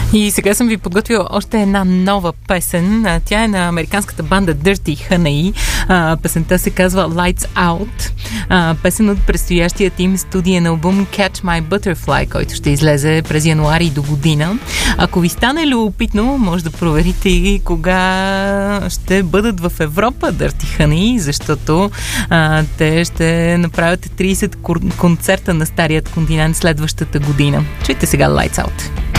И сега съм ви подготвила още една нова песен. Тя е на американската банда Dirty Honey. Песента се казва Lights Out. Песен от предстоящият им студиен албум Catch My Butterfly, който ще излезе през януари до година. Ако ви стане любопитно, може да проверите и кога ще бъдат в Европа Dirty Honey, защото те ще направят 30 концерта на старият континент следващата година. Чуйте сега Lights Out.